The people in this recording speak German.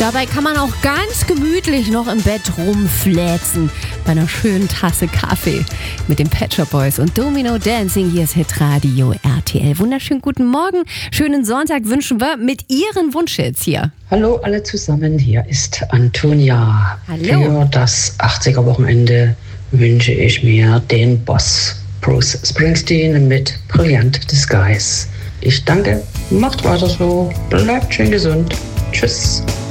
Dabei kann man auch ganz gemütlich noch im Bett rumfläzen. Bei einer schönen Tasse Kaffee mit den Pet Shop Boys und Domino Dancing. Hier ist Hitradio RTL. Wunderschönen guten Morgen. Schönen Sonntag wünschen wir mit Ihren Wunschhits hier. Hallo alle zusammen, hier ist Antonia. Hallo. Für das 80er-Wochenende wünsche ich mir den Boss Bruce Springsteen mit Brilliant Disguise. Ich danke, macht weiter so, bleibt schön gesund. Tschüss.